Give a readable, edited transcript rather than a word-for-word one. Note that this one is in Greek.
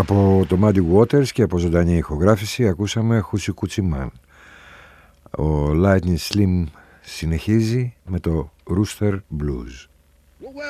Από το Muddy Waters και από ζωντανή ηχογράφηση ακούσαμε Χούτσι Κούτσι Μαν. Ο Lightning Slim συνεχίζει με το Rooster Blues.